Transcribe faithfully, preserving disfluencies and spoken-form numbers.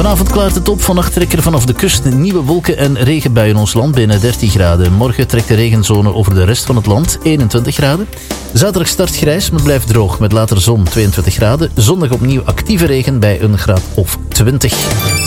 Vanavond klaart het op. Vannacht trekken er vanaf de kust nieuwe wolken en regenbuien in ons land binnen dertien graden. Morgen trekt de regenzone over de rest van het land, eenentwintig graden. Zaterdag start grijs, maar blijft droog met later zon, tweeëntwintig graden. Zondag opnieuw actieve regen bij een graad of twintig.